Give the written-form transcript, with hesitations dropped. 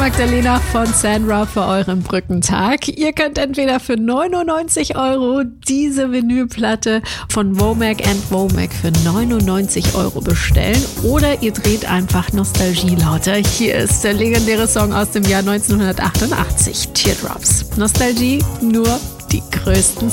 Magdalena von Sandra für euren Brückentag. Ihr könnt entweder für 99 € diese Vinylplatte von Womack & Womack für 99 € bestellen oder ihr dreht einfach Nostalgie lauter. Hier ist der legendäre Song aus dem Jahr 1988, Teardrops. Nostalgie, nur die größten